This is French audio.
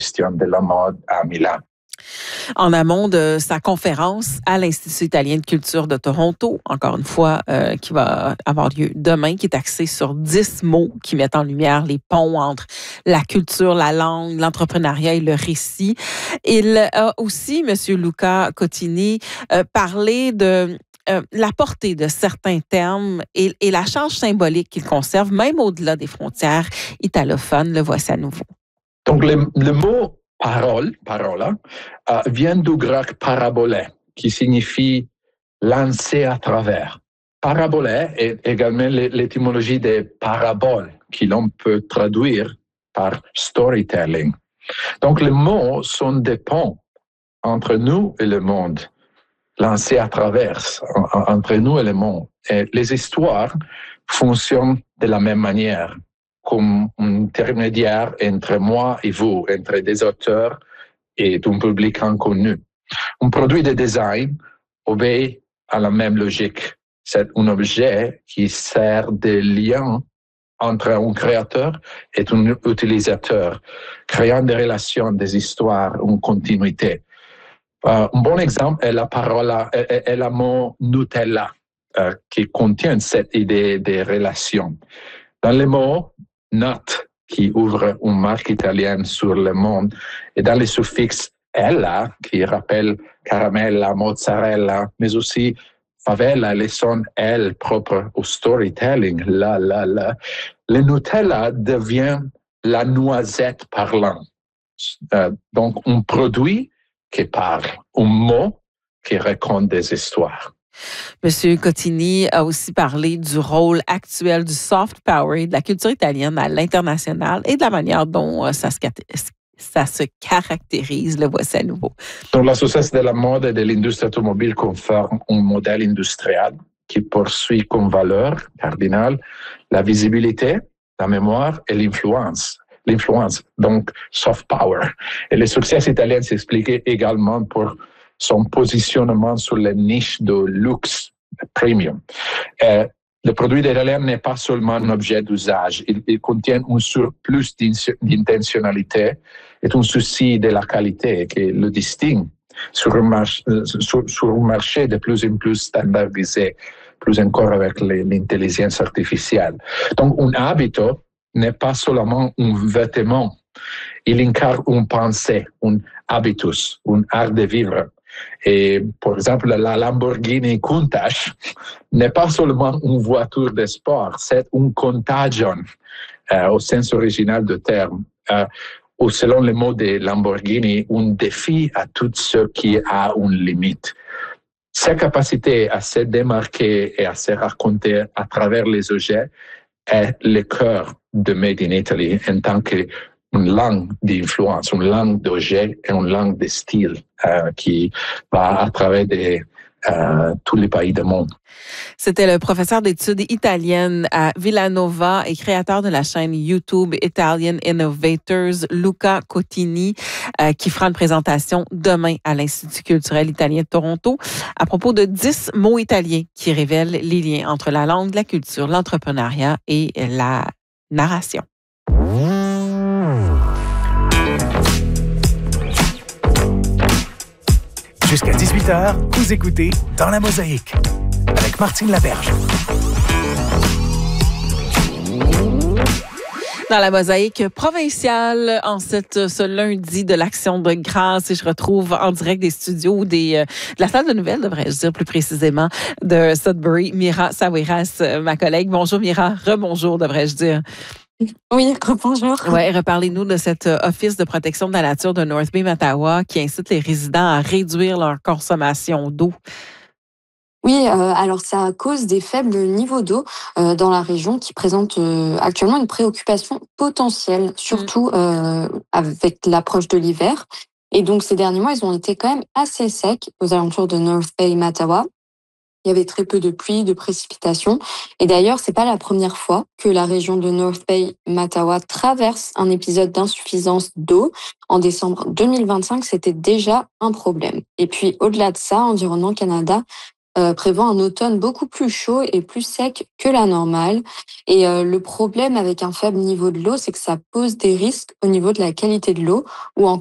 gestion de la mode à Milan. En amont de sa conférence à l'Institut italien de culture de Toronto, encore une fois, qui va avoir lieu demain, qui est axée sur 10 mots qui mettent en lumière les ponts entre la culture, la langue, l'entrepreneuriat et le récit. Il a aussi, M. Luca Cotini, parlé de la portée de certains termes et la charge symbolique qu'ils conservent, même au-delà des frontières italophones. Le voici à nouveau. Donc, le mot parola, vient du grec parabole, qui signifie lancer à travers. Parabole est également l'étymologie des paraboles, qui l'on peut traduire par storytelling. Donc, les mots sont des ponts entre nous et le monde, lancés à travers, entre nous et le monde. Et les histoires fonctionnent de la même manière, comme un intermédiaire entre moi et vous, entre des auteurs et un public inconnu. Un produit de design obéit à la même logique. C'est un objet qui sert de lien entre un créateur et un utilisateur, créant des relations, des histoires, une continuité. Un bon exemple est le mot Nutella, qui contient cette idée de relation. Dans le mot nut, qui ouvre une marque italienne sur le monde, et dans les suffixes ella, qui rappelle caramella, mozzarella, mais aussi favela, les sons L propres au storytelling, le Nutella devient la noisette parlante. Donc, un produit qui parle, un mot qui raconte des histoires. Monsieur Cotini a aussi parlé du rôle actuel du soft power et de la culture italienne à l'international et de la manière dont ça se caractérise. Le voici à nouveau. Donc, la succès de la mode et de l'industrie automobile confirme un modèle industriel qui poursuit comme valeur cardinale la visibilité, la mémoire et l'influence. Donc soft power. Et le succès italien s'expliquait également pour son positionnement sur les niches de luxe premium. Le produit italien n'est pas seulement un objet d'usage, il contient un surplus d'intentionnalité et un souci de la qualité qui le distingue sur un marché de plus en plus standardisé, plus encore avec l'intelligence artificielle. Donc, un habito n'est pas seulement un vêtement, il incarne une pensée, un habitus, un art de vivre. Et par exemple, la Lamborghini Countach n'est pas seulement une voiture de sport, c'est un contagion au sens original du terme. Ou selon les mots de Lamborghini, un défi à tout ce qui a une limite. Sa capacité à se démarquer et à se raconter à travers les objets est le cœur de Made in Italy en tant qu'une langue d'influence, une langue d'objet et une langue de style qui va à travers tous les pays du monde. C'était le professeur d'études italiennes à Villanova et créateur de la chaîne YouTube Italian Innovators, Luca Cotini, qui fera une présentation demain à l'Institut culturel italien de Toronto à propos de 10 mots italiens qui révèlent les liens entre la langue, la culture, l'entrepreneuriat et la narration. Jusqu'à 18h, vous écoutez Dans la Mosaïque avec Martine Laberge. Dans la mosaïque provinciale, ce lundi de l'Action de grâce, et je retrouve en direct des studios de la salle de nouvelles, devrais-je dire plus précisément, de Sudbury, Mira Sawiras, ma collègue. Bonjour Mira, rebonjour devrais-je dire. Oui, bonjour. Oui, reparlez-nous de cet Office de protection de la nature de North Bay, Mattawa, qui incite les résidents à réduire leur consommation d'eau. Oui, alors c'est à cause des faibles niveaux d'eau dans la région qui présente actuellement une préoccupation potentielle, surtout avec l'approche de l'hiver. Et donc ces derniers mois, ils ont été quand même assez secs aux alentours de North Bay, Mattawa. Il y avait très peu de pluie, de précipitations. Et d'ailleurs, c'est pas la première fois que la région de North Bay, Mattawa traverse un épisode d'insuffisance d'eau. En décembre 2025, c'était déjà un problème. Et puis, au-delà de ça, Environnement Canada prévoit un automne beaucoup plus chaud et plus sec que la normale. Et le problème avec un faible niveau de l'eau, c'est que ça pose des risques au niveau de la qualité de l'eau ou